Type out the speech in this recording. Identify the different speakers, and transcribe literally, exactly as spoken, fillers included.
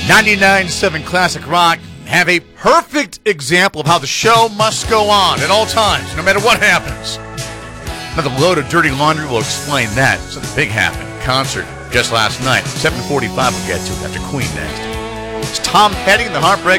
Speaker 1: ninety-nine point seven Classic Rock have a perfect example of how the show must go on at all times, no matter what happens. Another load of dirty laundry will explain that. Something big happened. Concert just last night. seven forty-five we'll get to it after Queen next. It's Tom Petty and the Heartbreak